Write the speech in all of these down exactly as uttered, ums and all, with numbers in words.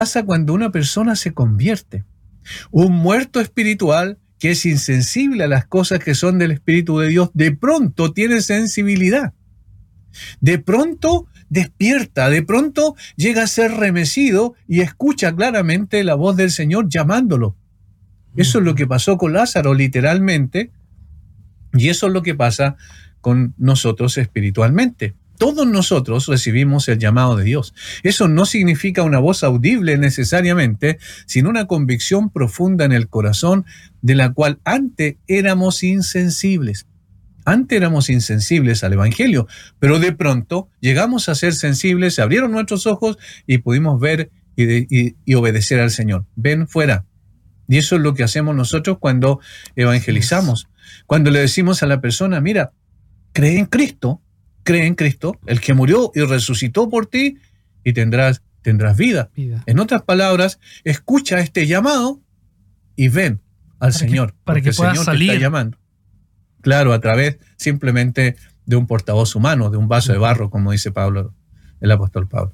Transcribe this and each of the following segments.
pasa cuando una persona se convierte. Un muerto espiritual que es insensible a las cosas que son del Espíritu de Dios, de pronto tiene sensibilidad. De pronto despierta, de pronto llega a ser remecido y escucha claramente la voz del Señor llamándolo. Eso es lo que pasó con Lázaro literalmente, y eso es lo que pasa con nosotros espiritualmente. Todos nosotros recibimos el llamado de Dios. Eso no significa una voz audible necesariamente, sino una convicción profunda en el corazón de la cual antes éramos insensibles. Antes éramos insensibles al Evangelio, pero de pronto llegamos a ser sensibles, se abrieron nuestros ojos y pudimos ver y, de, y, y obedecer al Señor. Ven fuera. Y eso es lo que hacemos nosotros cuando evangelizamos. Cuando le decimos a la persona, mira, cree en Cristo, cree en Cristo, el que murió y resucitó por ti, y tendrás, tendrás vida. vida. En otras palabras, escucha este llamado y ven al para Señor, que, para porque que el Señor salir. te está llamando. Claro, a través simplemente de un portavoz humano, de un vaso de barro, como dice Pablo, el apóstol Pablo.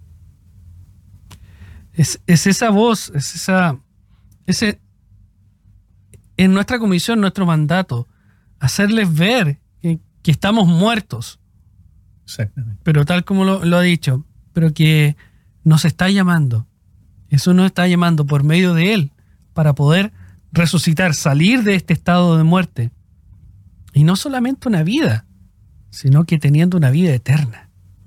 Es, es esa voz, es esa, ese, en nuestra comisión, nuestro mandato, hacerles ver que, que estamos muertos. Exactamente. Pero tal como lo, lo ha dicho, pero que nos está llamando. Eso nos está llamando por medio de Él para poder resucitar, salir de este estado de muerte. Y no solamente una vida, sino que teniendo una vida eterna.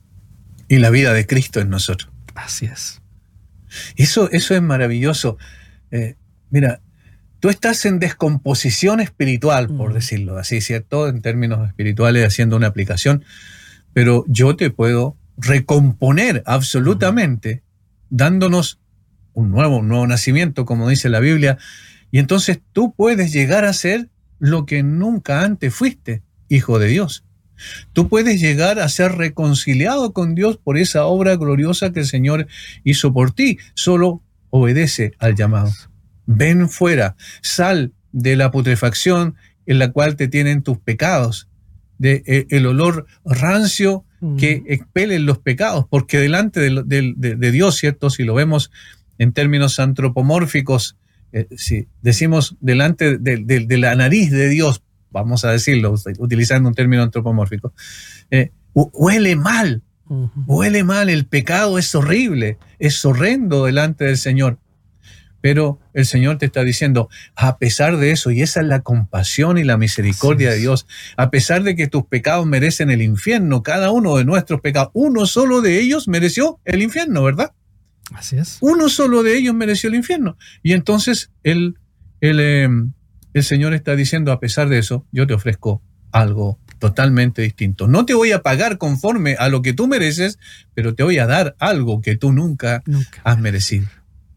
Y la vida de Cristo en nosotros. Así es. Eso, eso es maravilloso. Eh, mira, tú estás en descomposición espiritual, por mm. decirlo así, ¿cierto? En términos espirituales, haciendo una aplicación. Pero yo te puedo recomponer absolutamente, mm. dándonos un nuevo, un nuevo nacimiento, como dice la Biblia. Y entonces tú puedes llegar a ser lo que nunca antes fuiste, hijo de Dios. Tú puedes llegar a ser reconciliado con Dios por esa obra gloriosa que el Señor hizo por ti. Solo obedece al llamado. Ven fuera, sal de la putrefacción en la cual te tienen tus pecados, de eh, el olor rancio que expelen los pecados, porque delante de, de, de, de Dios, ¿cierto? Si lo vemos en términos antropomórficos, Eh, si decimos delante de, de, de la nariz de Dios, vamos a decirlo, utilizando un término antropomórfico, eh, huele mal, uh-huh. huele mal, el pecado es horrible, es horrendo delante del Señor. Pero el Señor te está diciendo, a pesar de eso, y esa es la compasión y la misericordia de Dios, a pesar de que tus pecados merecen el infierno, cada uno de nuestros pecados, uno solo de ellos mereció el infierno, ¿verdad? Así es. Uno solo de ellos mereció el infierno. Y entonces el, el, eh, el Señor está diciendo, a pesar de eso, yo te ofrezco algo totalmente distinto. No te voy a pagar conforme a lo que tú mereces, pero te voy a dar algo que tú nunca, nunca has merecido.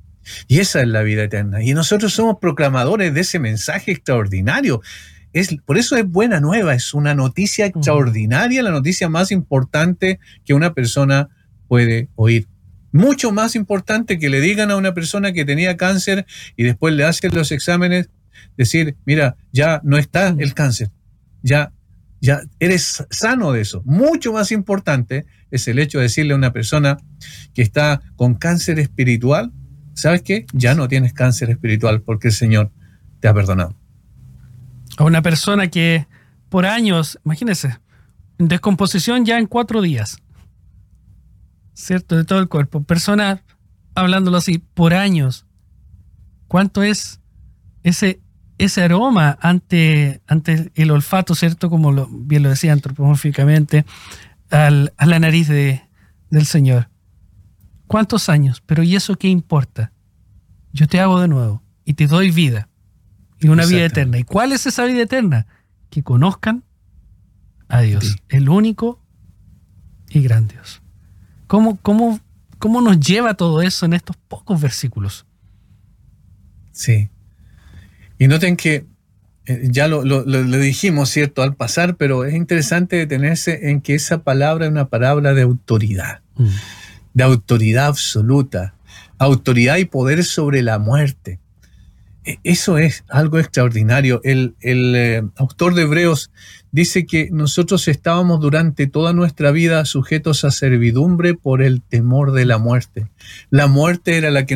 Y esa es la vida eterna. Y nosotros somos proclamadores de ese mensaje extraordinario. Es, por eso es buena nueva, es una noticia extraordinaria, la noticia más importante que una persona puede oír. Mucho más importante que le digan a una persona que tenía cáncer y después le hacen los exámenes, decir, mira, ya no está el cáncer, ya, ya eres sano de eso. Mucho más importante es el hecho de decirle a una persona que está con cáncer espiritual, ¿sabes qué? Ya no tienes cáncer espiritual porque el Señor te ha perdonado. A una persona que por años, imagínense, en descomposición ya en cuatro días, ¿cierto? De todo el cuerpo. Personas, hablándolo así, por años. ¿Cuánto es ese, ese aroma ante, ante el olfato, ¿cierto? Como lo, bien lo decía antropomórficamente, al, a la nariz de, del Señor. ¿Cuántos años? Pero ¿y eso qué importa? Yo te hago de nuevo y te doy vida. Y una vida eterna. ¿Y cuál es esa vida eterna? Que conozcan a Dios, sí. El único y gran Dios. ¿Cómo, cómo, ¿Cómo nos lleva todo eso en estos pocos versículos? Sí. Y noten que eh, ya lo, lo, lo, lo dijimos, ¿cierto?, al pasar, pero es interesante detenerse en que esa palabra es una palabra de autoridad, mm. de autoridad absoluta, autoridad y poder sobre la muerte. Eso es algo extraordinario. El, el eh, autor de Hebreos dice que nosotros estábamos durante toda nuestra vida sujetos a servidumbre por el temor de la muerte. La muerte era la que